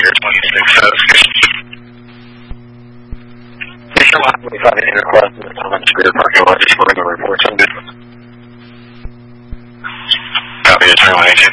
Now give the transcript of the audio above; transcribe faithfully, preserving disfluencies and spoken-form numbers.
here, twenty-six says. Mission one twenty-five in request in the Thomas Square parking lot, just for the reports on business. Copy, it's three one eight two.